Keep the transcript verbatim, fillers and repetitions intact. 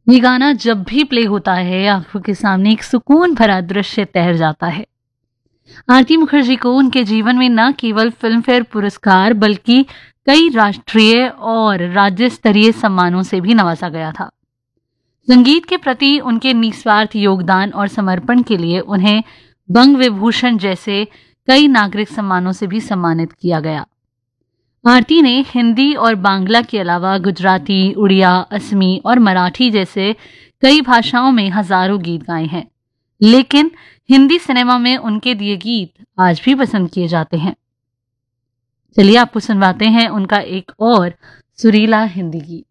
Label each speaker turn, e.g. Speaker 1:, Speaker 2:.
Speaker 1: ये गाना जब भी प्ले होता है आंखों के सामने एक सुकून भरा दृश्य तैर जाता है। आरती मुखर्जी को उनके जीवन में न केवल फिल्म फेयर पुरस्कार बल्कि कई राष्ट्रीय और राज्य स्तरीय सम्मानों से भी नवाजा गया था। संगीत के प्रति उनके निस्वार्थ योगदान और समर्पण के लिए उन्हें बंग विभूषण जैसे कई नागरिक सम्मानों से भी सम्मानित किया गया। आरती ने हिंदी और बांग्ला के अलावा गुजराती, उड़िया, असमी और मराठी जैसे कई भाषाओं में हजारों गीत गाए हैं, लेकिन हिंदी सिनेमा में उनके दिए गीत आज भी पसंद किए जाते हैं। चलिए आपको सुनवाते हैं उनका एक और सुरीला हिंदी गीत।